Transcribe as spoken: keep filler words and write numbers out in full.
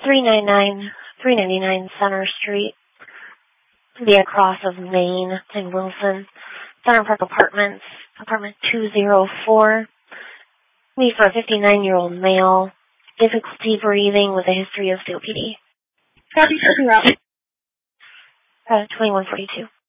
three ninety-nine, three ninety-nine Center Street, Via Cross of Maine in Wilson. Center Park Apartments, apartment two oh four. Me for a fifty-nine-year-old male. Difficulty breathing with a history of C O P D. Copy, shipping route. Uh, twenty-one forty-two.